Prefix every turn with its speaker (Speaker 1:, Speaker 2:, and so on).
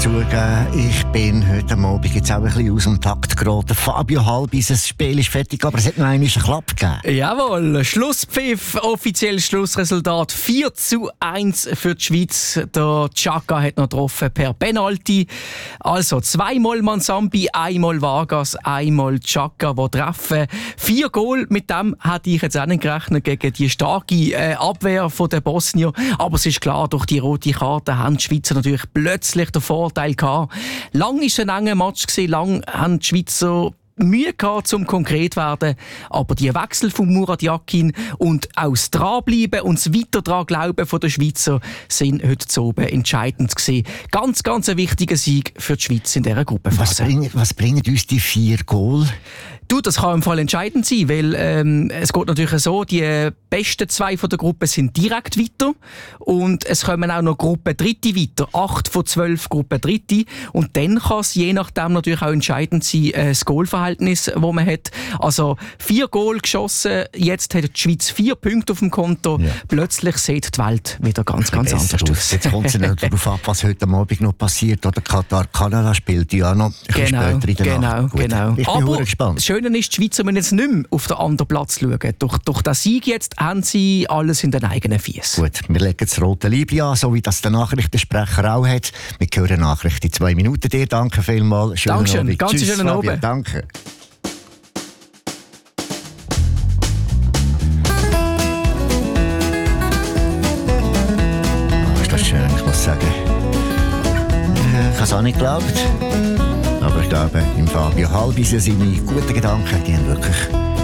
Speaker 1: zugeben, ich bin heute Abend jetzt auch ein bisschen aus dem Takt geraten. Fabio Halbis, das Spiel ist fertig, aber es hat noch einen Klapp gegeben.
Speaker 2: Jawohl, Schlusspfiff, offizielles Schlussresultat 4:1 für die Schweiz. Der Xhaka hat noch getroffen per Penalty. Also zweimal Mansambi, einmal Vargas, einmal Xhaka, die treffen. 4 Goal, mit dem hätte ich jetzt auch nicht gerechnet gegen die starke Abwehr der Bosnier. Aber es ist klar, durch die rote Karte haben die Schweizer natürlich plötzlich den Vorteil gehabt. Lang war es ein enger Match, lang haben die Schweizer Mühe gehabt, um konkret zu werden. Aber die Wechsel von Murat Yakin und auch das Dranbleiben und das Weiter dran Glauben von den Schweizer sind heute oben entscheidend gewesen. Ganz, ganz ein wichtiger Sieg für die Schweiz in dieser Gruppenphase.
Speaker 1: Was bringen uns die 4 Goal?
Speaker 2: Du, das kann im Fall entscheidend sein, weil es geht natürlich so, die besten 2 von der Gruppe sind direkt weiter und es kommen auch noch Gruppen Dritte weiter, 8 von 12 Gruppen Dritte und dann kann es je nachdem natürlich auch entscheidend sein, das Goalverhältnis, das man hat. Also 4 Goal geschossen, jetzt hat die Schweiz 4 Punkte auf dem Konto, plötzlich sieht die Welt wieder ganz, ganz anders aus.
Speaker 1: Jetzt kommt es ja darauf ab, was heute Abend noch passiert, oder Katar-Kanada spielt ja noch später in der Nacht.
Speaker 2: Genau.
Speaker 1: Ich bin aber gespannt.
Speaker 2: Das Schöne ist, die Schweizer müssen jetzt nicht mehr auf den anderen Platz schauen. Durch den Sieg jetzt haben sie alles in den eigenen Füßen.
Speaker 1: Gut, wir legen das rote Liebling an, so wie das der Nachrichtensprecher auch hat. Wir hören Nachrichten in 2 Minuten. Dir danke vielmals.
Speaker 2: Dankeschön, ganz
Speaker 1: Tschüss,
Speaker 2: schönen
Speaker 1: Fabio,
Speaker 2: Abend.
Speaker 1: danke. Oh, ist das schön, ich muss sagen. Ich habe es auch nicht geglaubt. Aber ich glaube, im Fabio Halbis seine guten Gedanken, die haben wirklich